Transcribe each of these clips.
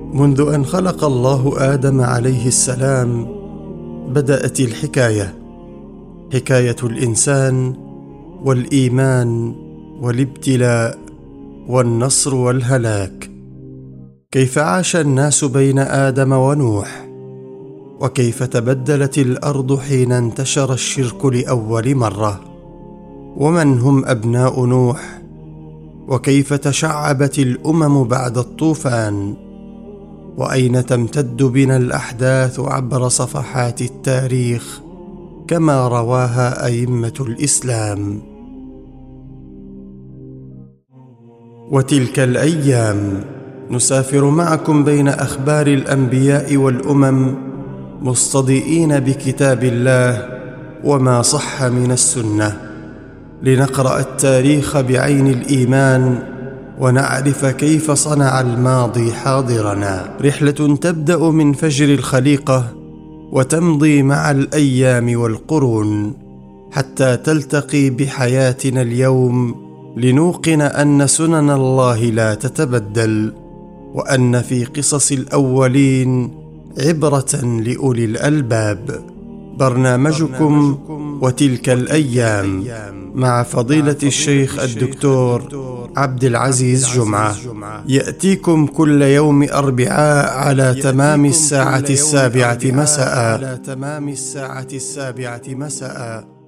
منذ أن خلق الله آدم عليه السلام بدأت الحكاية، حكاية الإنسان والإيمان والابتلاء والنصر والهلاك. كيف عاش الناس بين آدم ونوح، وكيف تبدلت الأرض حين انتشر الشرك لأول مرة، ومن هم أبناء نوح، وكيف تشعبت الأمم بعد الطوفان، وأين تمتد بنا الأحداث عبر صفحات التاريخ كما رواها أئمة الإسلام. وتلك الأيام نسافر معكم بين أخبار الأنبياء والأمم، مصطدئين بكتاب الله وما صح من السنة، لنقرأ التاريخ بعين الإيمان ونعرف كيف صنع الماضي حاضرنا. رحلة تبدأ من فجر الخليقة وتمضي مع الأيام والقرون حتى تلتقي بحياتنا اليوم، لنوقن أن سنن الله لا تتبدل، وأن في قصص الأولين عبرة لأولي الألباب. برنامجكم وتلك الأيام مع فضيلة الشيخ الدكتور عبد العزيز جمعة، يأتيكم كل يوم أربعاء على تمام الساعة 7 مساء.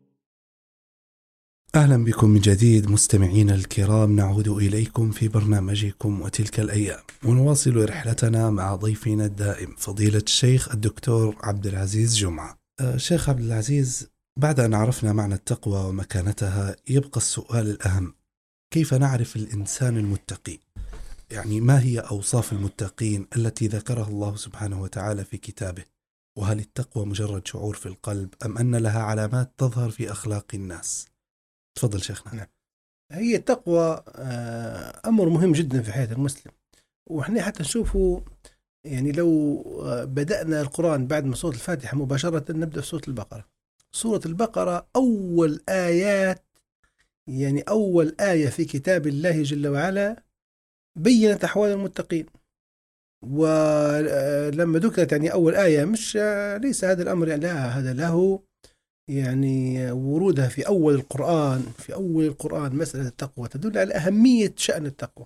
أهلا بكم من جديد مستمعين الكرام، نعود إليكم في برنامجكم وتلك الأيام، ونواصل رحلتنا مع ضيفنا الدائم فضيلة الشيخ الدكتور عبد العزيز جمعة. شيخ عبد العزيز، بعد أن عرفنا معنى التقوى ومكانتها، يبقى السؤال الأهم: كيف نعرف الإنسان المتقي؟ يعني ما هي أوصاف المتقين التي ذكرها الله سبحانه وتعالى في كتابه؟ وهل التقوى مجرد شعور في القلب أم أن لها علامات تظهر في أخلاق الناس؟ تفضل شيخنا. هي التقوى أمر مهم جدا في حياة المسلم، وإحنا حتى نشوفه يعني لو بدأنا القرآن بعد ما سورة الفاتحة مباشرة نبدأ في سورة البقرة. سورة البقرة أول آيات، يعني أول آية في كتاب الله جل وعلا بيّنت أحوال المتقين. ولما ذكرت يعني أول آية، مش ليس هذا الأمر يعني لا، هذا له يعني ورودها في أول القرآن مسألة التقوى تدل على أهمية شأن التقوى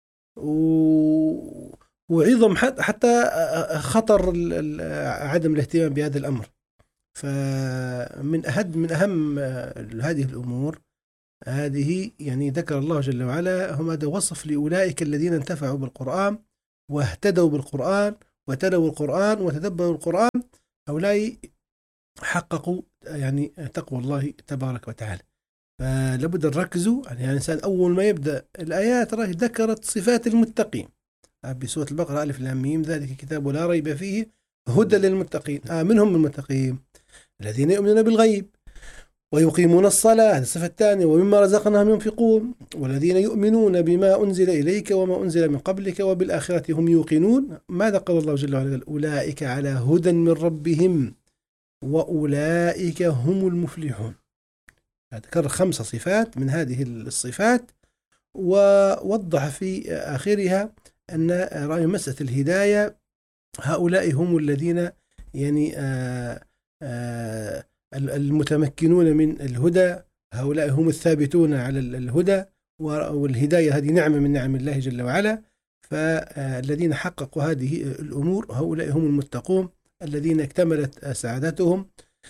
وعظم حتى خطر عدم الاهتمام بهذا الأمر. فمن أهم هذه الأمور هذه يعني ذكر الله جل وعلا هم هذا وصف لأولئك الذين انتفعوا بالقرآن واهتدوا بالقرآن وتلوا القرآن وتدبروا القرآن، هؤلاء حققوا يعني تقوى الله تبارك وتعالى. فلابد نركزوا يعني الإنسان أول ما يبدأ الآيات راح ذكرت صفات المتقين بسورة البقرة: ألف لام ميم ذلك الكتاب لا ريب فيه هدى للمتقين. منهم المتقين الذين يؤمنون بالغيب ويقيمون الصلاة، هذه الصفة الثانية، ومما رزقناهم ينفقون، والذين يؤمنون بما أنزل إليك وما أنزل من قبلك وبالآخرة هم يوقنون. ماذا قال الله جل وعلا؟ أولئك على هدى من ربهم وأولئك هم المفلحون. ذكر 5 صفات من هذه الصفات، ووضح في آخرها أن رأي مسألة الهداية هؤلاء هم الذين يعني المتمكنون من الهدى، هؤلاء هم الثابتون على الهدى، والهداية هذه نعمة من نعم الله جل وعلا. فالذين حققوا هذه الأمور هؤلاء هم المتقون الذين اكتملت سعادتهم.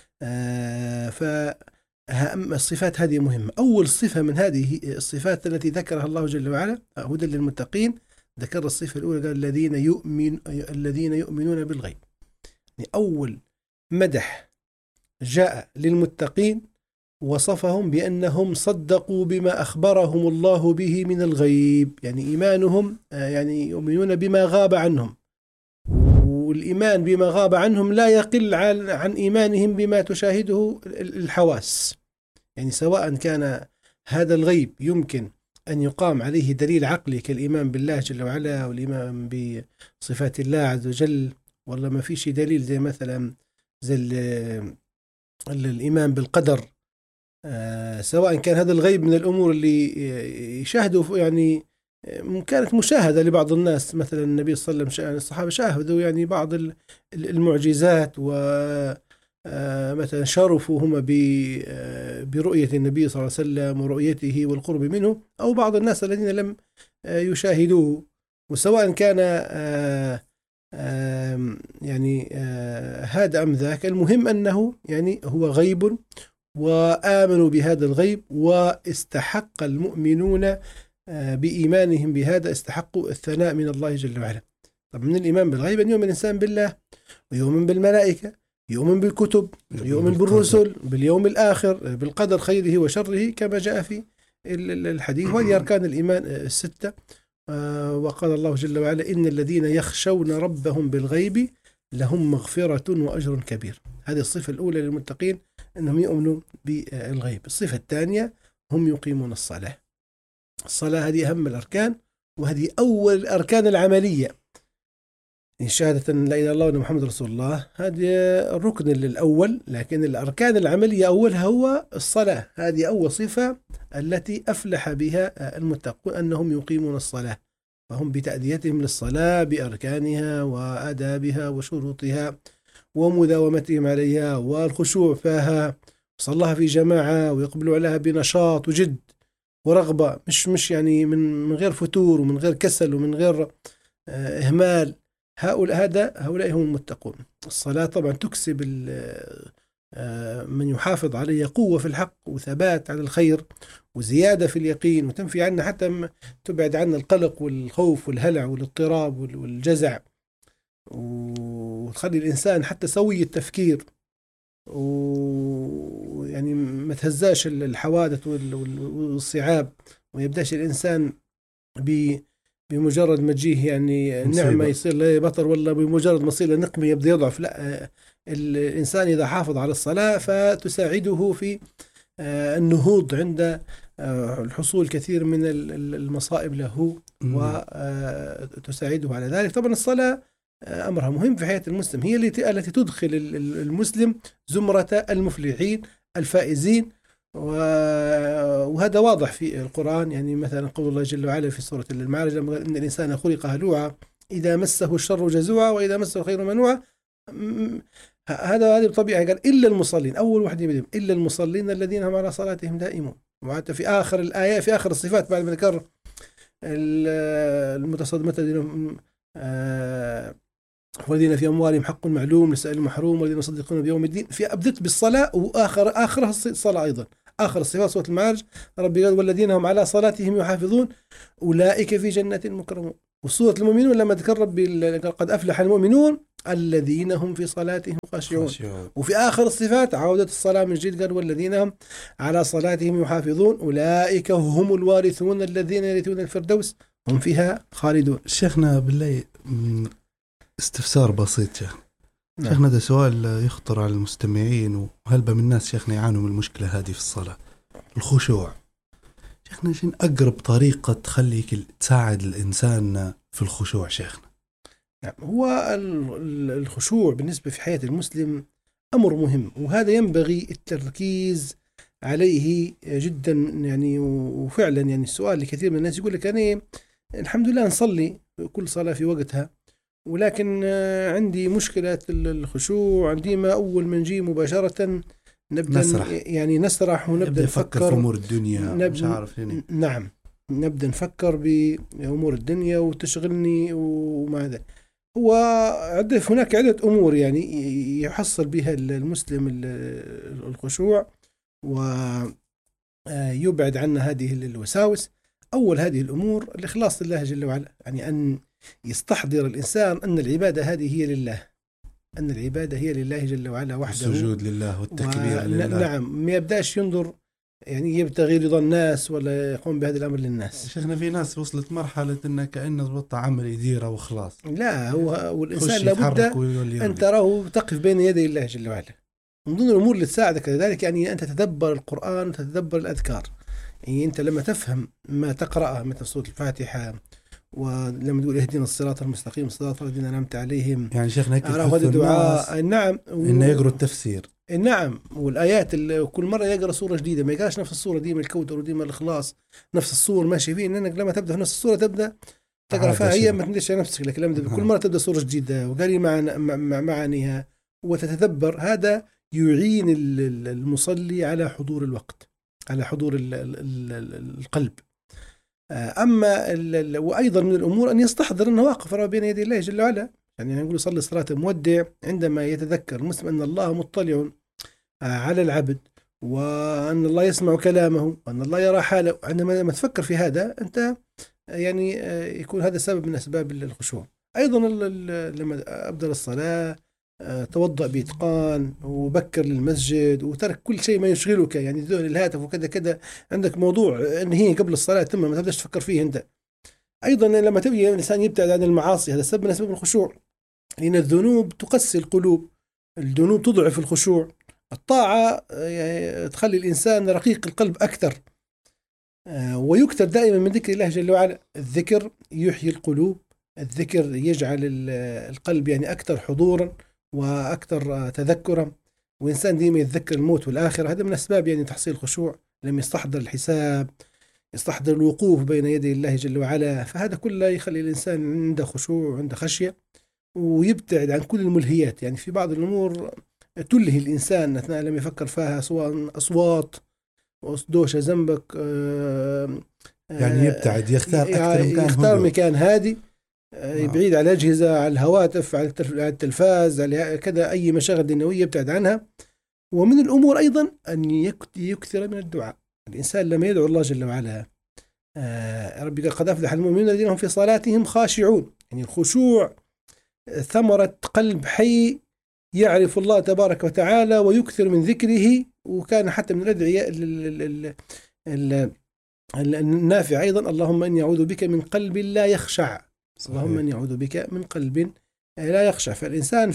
فالصفات هذه مهمة. أول صفة من هذه الصفات التي ذكرها الله جل وعلا هدى للمتقين، ذكر الصفة الأولى قال الذين يؤمنون بالغيب. يعني أول مدح جاء للمتقين وصفهم بأنهم صدقوا بما أخبرهم الله به من الغيب، يعني إيمانهم يعني يؤمنون بما غاب عنهم، والإيمان بما غاب عنهم لا يقل عن إيمانهم بما تشاهده الحواس. يعني سواء كان هذا الغيب يمكن أن يقام عليه دليل عقلي كالإيمان بالله جل وعلا والإيمان بصفات الله عز وجل، والله ما فيش دليل زي مثلا زي الإيمان بالقدر. سواء كان هذا الغيب من الأمور اللي يشاهدوا يعني كانت مشاهدة لبعض الناس. مثلا النبي صلى الله عليه وسلم الصحابة شاهدوا يعني بعض المعجزات، و مثلا شرفوا هم برؤية النبي صلى الله عليه وسلم ورؤيته والقرب منه، أو بعض الناس الذين لم يشاهدوه. وسواء كان يعني هذا أم ذاك، المهم أنه يعني هو غيب، وآمنوا بهذا الغيب، واستحق المؤمنون بإيمانهم بهذا استحقوا الثناء من الله جل وعلا. طب من الإيمان بالغيب أن يؤمن الإنسان بالله، ويؤمن بالملائكة، يؤمن بالكتب، يؤمن بالرسل، باليوم الآخر، بالقدر خيره وشره كما جاء في الحديث. وهذه أركان الإيمان الستة. وقال الله جل وعلا: إن الذين يخشون ربهم بالغيب لهم مغفرة وأجر كبير. هذه الصفة الأولى للمتقين، أنهم يؤمنوا بالغيب. الصفة الثانية هم يقيمون الصلاة. الصلاة هذه أهم الأركان، وهذه أول الأركان العملية. إن شهادة لا إله إلا الله وأن محمد رسول الله، هذه الركن الأول. لكن الأركان العملية أولها هو الصلاة. هذه أول صفة التي أفلح بها المتقون، أنهم يقيمون الصلاة، فهم بتأديتهم للصلاة بأركانها وآدابها وشروطها ومداومتهم عليها والخشوع فيها، صلاها في جماعة ويقبلوا عليها بنشاط وجد ورغبة، مش يعني من غير فتور ومن غير كسل ومن غير إهمال. هؤلاء هم المتقون. الصلاة طبعا تكسب من يحافظ عليها قوة في الحق وثبات على الخير وزيادة في اليقين، وتنفي عنا حتى تبعد عنا القلق والخوف والهلع والاضطراب والجزع، وتخلي الإنسان حتى سوي التفكير، ويعني ما تهزاش الحوادث والصعاب، ويبداش الإنسان بمجرد ما تجيه يعني نعمة يصير له بطر، ولا بمجرد ما يصير له نقمة يبدأ يضعف. لا، الإنسان إذا حافظ على الصلاة فتساعده في النهوض عند الحصول كثير من المصائب له، وتساعده على ذلك. طبعا الصلاة أمرها مهم في حياة المسلم، هي التي تدخل المسلم زمرة المفلحين الفائزين. وهذا واضح في القرآن. يعني مثلا قول الله جل وعلا في سورة المعارج: إن الإنسان خلق هلوعا إذا مسه الشر جزوعا وإذا مسه الخير منوعا. هذه بطبيعة. قال إلا المصلين، أول واحد يبدأ إلا المصلين الذين هم على صلاتهم دائمون. وحتى في آخر الآية، في آخر الصفات بعد ما ذكر المتصدمة والذين في أموالهم حق معلوم للسائل المحروم والذين يصدقون بيوم الدين، في أبدت بالصلاة، وآخرها الصلاة أيضا. آخر الصفات سورة المعارج ربي قال: والذين هم على صلاتهم يحافظون أولئك في جنات مكرمون. وسورة المؤمنون لما ذكر ربي قد أفلح المؤمنون الذين هم في صلاتهم خاشعون. وفي آخر الصفات عودة الصلاة من جديد، قال: والذين هم على صلاتهم يحافظون أولئك هم الوارثون الذين يرثون الفردوس هم فيها خالدون. شيخنا بالله استفسار بسيط شيخنا، ده سؤال يخطر على المستمعين، وهل من الناس شيخنا يعانوا من المشكلة هذه في الصلاة، الخشوع. شيخنا شنو أقرب طريقة تخليك تساعد الإنسان في الخشوع شيخنا؟ هو الخشوع بالنسبة في حياة المسلم أمر مهم، وهذا ينبغي التركيز عليه جدا. يعني وفعلا يعني السؤال لكثير من الناس يقول لك: أنا الحمد لله نصلي كل صلاة في وقتها، ولكن عندي مشكلة الخشوع. عندما أول ما نجي مباشرة نبدأ نسرح ونبدأ نفكر في أمور الدنيا، مش عارف يعني. نعم، نبدأ نفكر بأمور الدنيا وتشغلني وما هذا. هناك عدة أمور يعني يحصل بها المسلم الخشوع ويبعد عنا هذه الوساوس. أول هذه الأمور الإخلاص لله جل وعلا، يعني أن يستحضر الإنسان أن العبادة هذه هي لله، أن العبادة هي لله جل وعلا وحده، السجود لله والتكبير لله. نعم، ما يبدأش ينظر يعني يبتغي رضا الناس ولا يقوم بهذا الأمر للناس. شيخنا في ناس وصلت مرحلة إنه كأنه ضبط عمل يديره وخلاص. لا، والإنسان لابد أن تراه تقف بين يدي الله جل وعلا. من ضمن الأمور اللي تساعدك ذلك يعني أن تتدبر القرآن وتتدبر الأذكار. يعني أنت لما تفهم ما تقرأه مثل سورة الفاتحة، ولما تقول اهدنا الصراط المستقيم صراط الذين أنعمت عليهم، يعني شيخنا هيك الدعاء. نعم، إنه يقرأ التفسير. نعم. والآيات اللي كل مرة يقرأ سورة جديدة ما يقراش نفس السورة دي من الكوثر ودي من الإخلاص نفس السور ماشي فيه، لأنك لما تبدأ في نفس السورة تبدأ تقرأ فيها هي ما تندش على نفسك، لكن لما كل مرة تبدأ سورة جديدة وقاري معانيها وتتدبر، هذا يعين المصلي على حضور الوقت، على حضور القلب. أما وأيضا من الأمور أن يستحضر أنه واقف بين يدي الله جل وعلا، يعني نقول صلي صلاة المودع عندما يتذكر المسلم أن الله مطلع على العبد، وأن الله يسمع كلامه، وأن الله يرى حاله. عندما تفكر في هذا أنت يعني يكون هذا سبب من أسباب الخشوع. أيضا لما أبدأ الصلاة توضأ بإتقان وبكر للمسجد وترك كل شيء ما يشغلك، يعني ذهن الهاتف وكذا كذا، عندك موضوع أن هي قبل الصلاة ثم ما تبدأش تفكر فيه أنت. أيضا لما تبي الإنسان يبتعد عن المعاصي، هذا سبب من أسباب الخشوع، لأن الذنوب تقسي القلوب، الذنوب تضعف الخشوع. الطاعة تخلي الإنسان رقيق القلب أكثر. ويكثر دائما من ذكر الله جل وعلا. الذكر يحيي القلوب، الذكر يجعل القلب يعني أكثر حضورا وأكثر تذكرا، وإنسان ديما يتذكر الموت والآخرة. هذا من أسباب يعني تحصيل الخشوع، لما يستحضر الحساب، يستحضر الوقوف بين يدي الله جل وعلا، فهذا كله يخلي الإنسان عنده خشوع وعنده خشية، ويبتعد عن كل الملهيات. يعني في بعض الأمور تلهي الإنسان أثناء لما يفكر فيها، سواء أصوات دوشة جنبك، يعني يبتعد، يختار مكان هادي، بعيد على الأجهزة، على الهواتف، على التلفاز، على كذا أي مشاغل دنيوية يبتعد عنها. ومن الأمور أيضا أن يكثر من الدعاء. الإنسان لما يدعو الله جل وعلا، ربي قال قد أفلح المؤمنون الذين هم في صلاتهم خاشعون، يعني الخشوع ثمرة قلب حي يعرف الله تبارك وتعالى ويكثر من ذكره. وكان حتى من الأدعية النافع أيضا: اللهم إني أعوذ بك من قلب لا يخشع. اللهم إني أعوذ بك من قلب لا يخشع. فالإنسان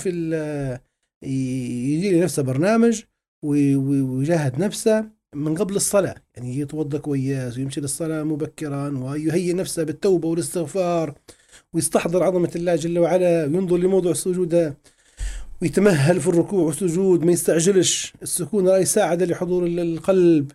يجي لنفسه برنامج ويجاهد نفسه من قبل الصلاة، يعني يتوضأ كويس ويمشي للصلاة مبكرا، ويهيئ نفسه بالتوبة والاستغفار، ويستحضر عظمة الله جل وعلا، وينظر لموضوع السجود، ويتمهل في الركوع والسجود، ما يستعجلش. السكون رأي ساعد لحضور القلب.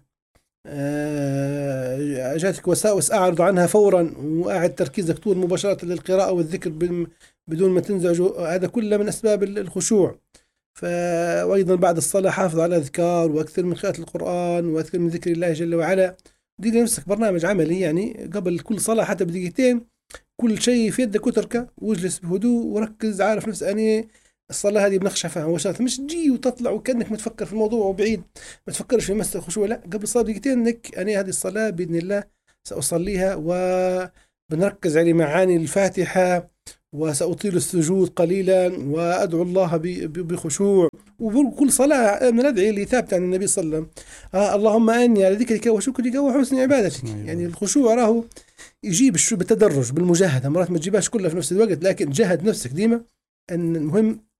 جاتك وساوس أعرض عنها فورا، وأعد تركيزك طول مباشرة للقراءة والذكر بدون ما تنزعج. هذا كله من أسباب الخشوع. وأيضا بعد الصلاة حافظ على الأذكار، وأكثر من قراءة القرآن، وأكثر من ذكر الله جل وعلا. دي لنفسك برنامج عملي، يعني قبل كل صلاة حتى بدقيقتين كل شيء في يدك وتركه، واجلس بهدوء وركز، عارف نفسك أني الصلاة هذه بنخشى فيها مباشرة، مش تجي وتطلع وكأنك متفكر في الموضوع وبعيد ما تفكرش في مسألة الخشوع. لا، قبل الصلاة بدقيقتين انك أنا هذه الصلاة بإذن الله سأصليها، وبنركز على معاني الفاتحة، وسأطيل السجود قليلا، وأدعو الله بخشوع. وكل صلاة من الأدعية اللي ثابتة عن النبي صلى الله عليه وسلم: اللهم أني على ذكرك وشكرك وحسن عبادتك. يعني الخشوع راه يجيب بالتدرج بالمجاهدة، مرات ما تجيبهاش كلها في نفس الوقت، لكن جاهد نفسك ديما. أن المهم